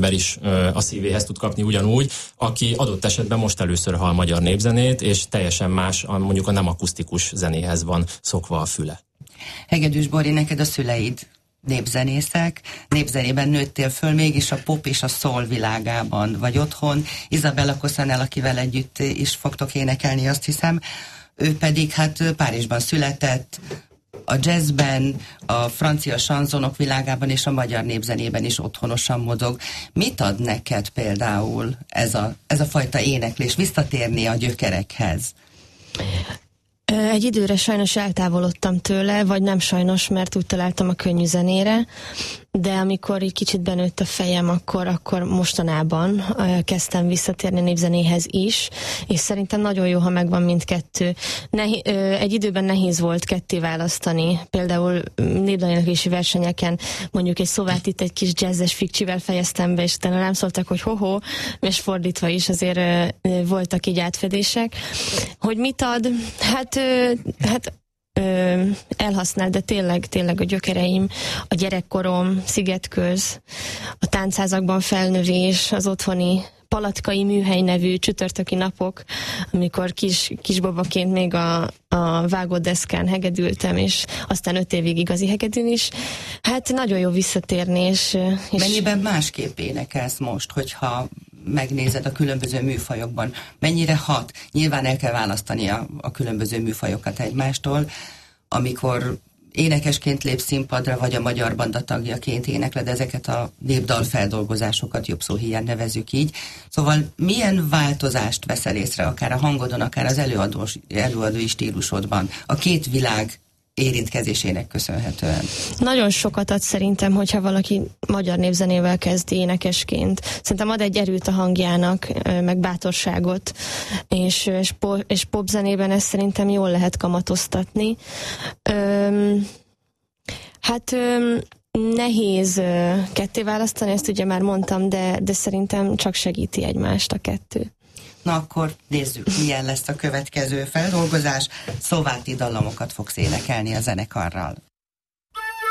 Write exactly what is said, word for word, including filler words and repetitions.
ember is a szívéhez tud kapni ugyanúgy, aki adott esetben most először hall magyar népzenét, és teljesen más, mondjuk a nem akusztikus zenéhez van szokva a füle. Hegedűs Bori, neked a szüleid népzenészek, népzenében nőttél föl, mégis a pop és a soul világában vagy otthon. Isabella Cosanel, akivel együtt is fogtok énekelni, azt hiszem, ő pedig hát Párizsban született, a jazzben, a francia sanzonok világában és a magyar népzenében is otthonosan mozog. Mit ad neked például ez a, ez a fajta éneklés, visszatérni a gyökerekhez? Egy időre sajnos eltávolodtam tőle, vagy nem sajnos, mert úgy találtam a könnyű zenére, de amikor egy kicsit benőtt a fejem, akkor, akkor mostanában kezdtem visszatérni a népzenéhez is, és szerintem nagyon jó, ha megvan mindkettő. Nehé- egy időben nehéz volt ketté választani, például népzenéneklési versenyeken mondjuk egy szóvát itt egy kis jazzes fikcsivel fejeztem be, és utána rám szóltak, hogy ho-ho, és fordítva is azért voltak így átfedések. Hogy mit ad? Hát, hát Ö, elhasznál, de tényleg, tényleg a gyökereim, a gyerekkorom, Szigetköz, a táncházakban felnövés, az otthoni Palatkai Műhely nevű csütörtöki napok, amikor kis, kisbabaként még a, a vágott deszkán hegedültem, és aztán öt évig igazi hegedűn is. Hát nagyon jó visszatérni, és... és mennyiben másképp énekelsz most, hogyha megnézed a különböző műfajokban? Mennyire hat? Nyilván el kell választani a, a különböző műfajokat egymástól, amikor énekesként lépsz színpadra, vagy a magyar banda tagjaként énekled ezeket a népdalfeldolgozásokat, jobb szó hiány nevezzük így. Szóval milyen változást veszel észre, akár a hangodon, akár az előadós, előadói stílusodban, a két világ érintkezésének köszönhetően? Nagyon sokat ad szerintem, hogyha valaki magyar népzenével kezd énekesként. Szerintem ad egy erőt a hangjának, meg bátorságot, és, és, po, és popzenében ezt szerintem jól lehet kamatoztatni. Öm, hát öm, nehéz ketté választani, ezt ugye már mondtam, de, de szerintem csak segíti egymást a kettő. Na akkor nézzük, milyen lesz a következő feldolgozás. Szováti dallamokat fogsz énekelni a zenekarral.